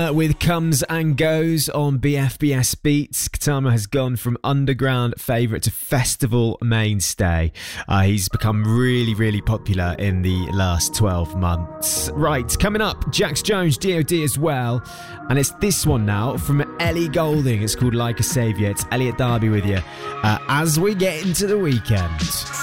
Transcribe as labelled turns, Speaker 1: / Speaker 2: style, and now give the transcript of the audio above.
Speaker 1: Katama with Comes and Goes on BFBS Beats. Katama has gone from underground favourite to festival mainstay. He's become really, really popular in the last 12 months. Right, coming up, Jax Jones, D.O.D. as well. And it's this one now from Ellie Goulding. It's called Like a Saviour. It's Elliot Darby with you as we get into the weekend.